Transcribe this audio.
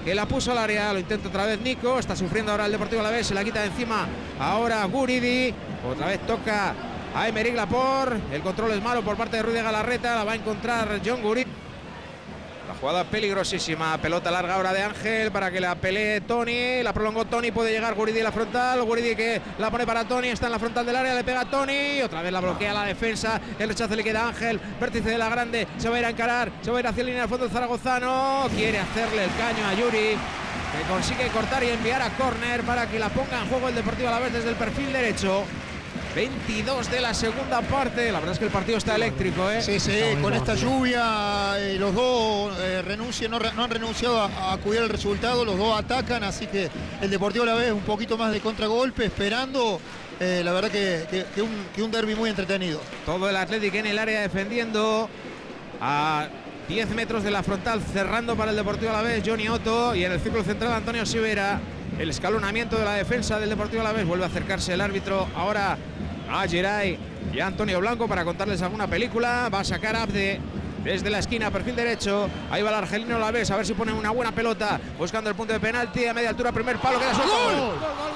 que la puso al área. Lo intenta otra vez Nico. Está sufriendo ahora el Deportivo Alavés. Se la quita de encima ahora Guridi. Otra vez toca a Aymeric Laporte. El control es malo por parte de Ruiz de Galarreta. La va a encontrar John Guridi. La jugada peligrosísima. Pelota larga ahora de Ángel para que la pelee Toni. La prolongó Toni. Puede llegar Guridi a la frontal. Guridi que la pone para Toni. Está en la frontal del área. Le pega a Toni. Otra vez la bloquea la defensa. El rechazo le queda a Ángel. Vértice de la grande. Se va a ir a encarar. Se va a ir hacia la línea del fondo el zaragozano. Quiere hacerle el caño a Yuri, que consigue cortar y enviar a córner para que la ponga en juego el Deportivo Alavés desde el perfil derecho. 22 de la segunda parte. La verdad es que el partido está eléctrico, ¿eh? Sí, con esta lluvia los dos no han renunciado a cuidar el resultado. Los dos atacan, así que el Deportivo Alavés un poquito más de contragolpe, esperando. La verdad que un derbi muy entretenido. Todo el Athletic en el área defendiendo a 10 metros de la frontal, cerrando para el Deportivo Alavés Johnny Otto, y en el círculo central Antonio Sivera. El escalonamiento de la defensa del Deportivo Alavés. Vuelve a acercarse el árbitro ahora a Geray y a Antonio Blanco para contarles alguna película. Va a sacar Abde desde la esquina, perfil derecho. Ahí va el argelino Alavés, a ver si pone una buena pelota, buscando el punto de penalti a media altura, primer palo, queda suelto. ¡Gol!